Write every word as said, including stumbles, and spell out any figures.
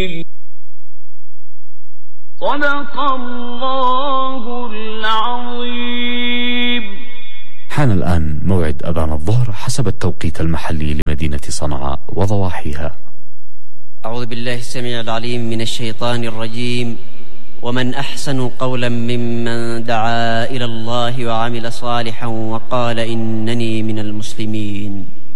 صدق الله العظيم. حان الآن موعد أذان الظهر حسب التوقيت المحلي لمدينة صنعاء وضواحيها. أعوذ بالله السميع العليم من الشيطان الرجيم. ومن أحسن قولا ممن دعا إلى الله وعمل صالحا وقال إنني من المسلمين.